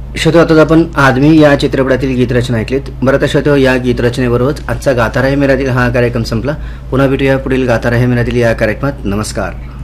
श्रोतो, आता आपण आदमी या चित्रपटातील गीतरचना ऐकलीत. बरं तर श्रोतो, या गीतरचनेबरोबरच आजचा गाता रहे मेरातील हा कार्यक्रम संपला. पुन्हा भेटूया पुढील गाता रहे मेरातील या कार्यक्रमात. नमस्कार.